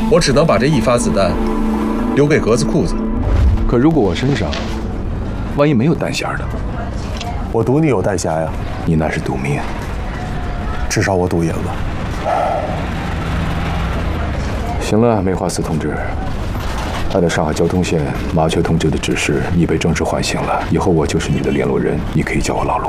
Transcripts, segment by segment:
我只能把这1发子弹留给格子裤子。 可如果我身上万一没有弹匣呢？ 我赌你有弹匣呀。 你那是赌命。 至少我赌赢了。 行了，梅花四同志，按照上海交通线麻雀同志的指示，你被正式唤醒了。以后我就是你的联络人，你可以叫我老陆。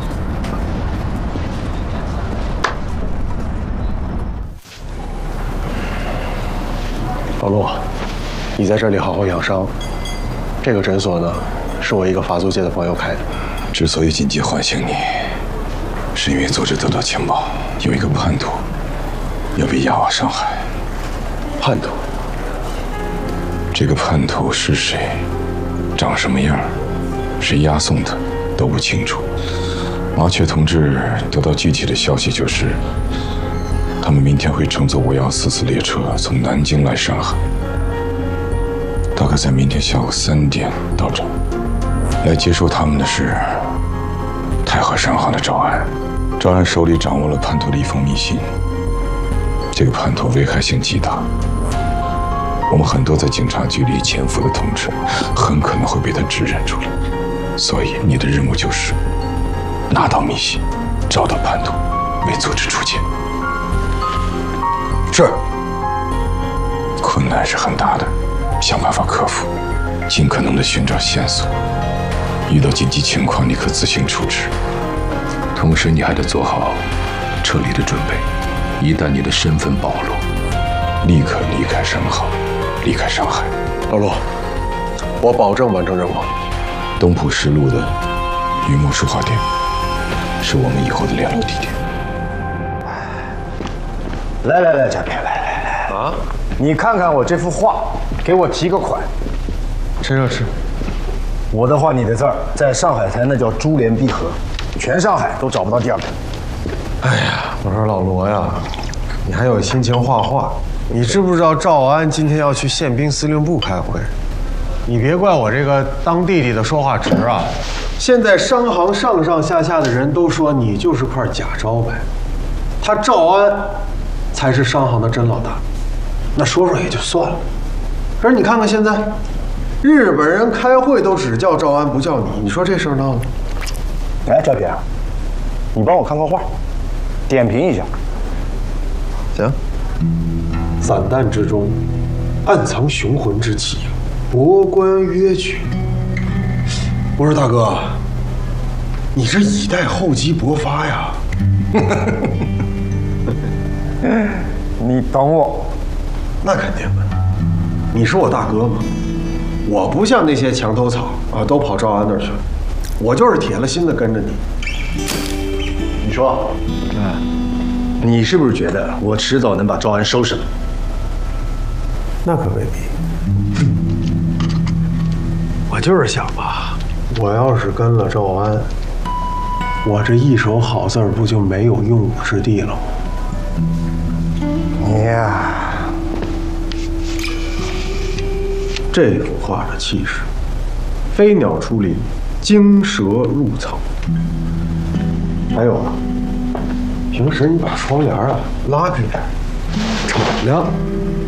老陆，你在这里好好养伤。这个诊所呢，是我一个法租界的朋友开的。 之所以紧急唤醒你，是因为组织得到情报，有一个叛徒要被押往上海。 叛徒？ 这个叛徒是谁，长什么样，谁押送的都不清楚。麻雀同志得到具体的消息，就是他们明天会乘坐5144列车从南京来上海，大概在明天下午3点到这。来接收他们的是太和商行的赵安。赵安手里掌握了叛徒的一封密信，这个叛徒危害性极大，我们很多在警察局里潜伏的同志很可能会被他指认出来，所以你的任务就是拿到密信，找到叛徒，为组织出钱。 是。 困难是很大的，想办法克服，尽可能的寻找线索。遇到紧急情况，你可自行处置。同时，你还得做好撤离的准备。一旦你的身份暴露，立刻离开商行，离开上海。 老陆，我保证完成任务。 东浦10路的榆木书画店是我们以后的联络地点。 来，嘉宾，来啊！你看看我这幅画，给我提个款。 趁热吃。 我的画你的字儿，在上海滩那叫珠联璧合，全上海都找不到第二个。 哎呀，我说老罗呀，你还有心情画画？你知不知道赵安今天要去宪兵司令部开会？你别怪我这个当弟弟的说话直啊！现在商行上上下下的人都说你就是块假招牌，他赵安才是商行的真老大。那说说也就算了，可是你看看现在，日本人开会都只叫赵安不叫你，你说这事儿闹的？ 哎，赵平，你帮我看看画，点评一下。 行。散弹之中，暗藏雄浑之气，博观约举。我说大哥，你这以待厚积薄发呀！ 你懂我？ 那肯定的。你是我大哥嘛，我不像那些墙头草啊，都跑赵安那儿去了。我就是铁了心的跟着你。 你说，你是不是觉得我迟早能把赵安收拾了？ 那可未必。我就是想吧，我要是跟了赵安，我这一手好字不就没有用武之地了吗？ 你呀， 这幅画的气势，飞鸟出林，惊蛇入草。还有啊，平时你把窗帘啊拉开点，敞亮。